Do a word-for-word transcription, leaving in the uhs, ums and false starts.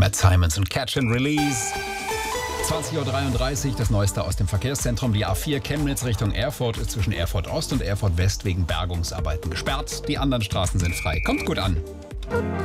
Matt Simons und Catch and Release. zwanzig Uhr dreiunddreißig, das Neueste aus dem Verkehrszentrum. Die A vier Chemnitz Richtung Erfurt ist zwischen Erfurt Ost und Erfurt West wegen Bergungsarbeiten gesperrt. Die anderen Straßen sind frei. Kommt gut an.